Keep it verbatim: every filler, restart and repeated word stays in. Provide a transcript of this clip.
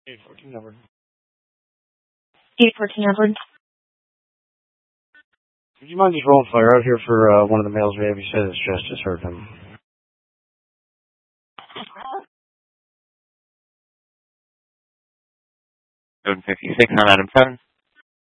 eight fourteen number. eight fourteen number. Would you mind just rolling fire out here for uh, one of the males we have? He said his chest just hurt him. Code fifty-six on item seven.